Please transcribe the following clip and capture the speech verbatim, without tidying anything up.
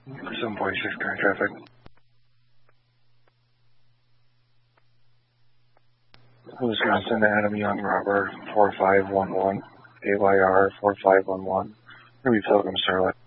seven forty-six current traffic. Who's going to send to Adam Young Robert four five one one, A Y R four five one one. Going to be Pilgrim Starlight.